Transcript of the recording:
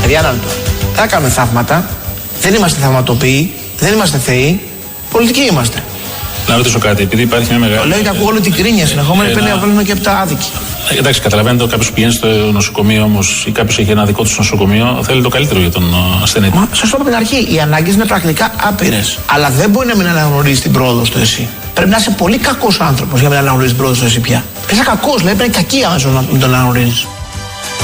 Παιδιά, να το. Δεν θα κάνουμε θαύματα. Δεν είμαστε θαυματοποιοί. Δεν είμαστε θεοί. Πολιτικοί είμαστε. Να ρωτήσω κάτι, επειδή υπάρχει μια μεγάλη. Λέω και ακούω όλη την κρίνια συνεχόμενη, πρέπει να βγάλουμε και από τα άδικη. Εντάξει, καταλαβαίνετε, κάποιο πηγαίνει στο νοσοκομείο όμως ή κάποιο έχει ένα δικό του νοσοκομείο, θέλει το καλύτερο για τον ασθενή. Μα σας το είπα από την αρχή, οι ανάγκες είναι πρακτικά άπειρες. Αλλά δεν μπορεί να μην αναγνωρίζει την πρόοδο στο εσύ. Πρέπει να είσαι πολύ κακός άνθρωπος για να μην αναγνωρίζει την πρόοδο στο εσύ πια. Είσαι κακός, δηλαδή πρέπει να είναι κακή άμεσα να τον αναγνωρίζει.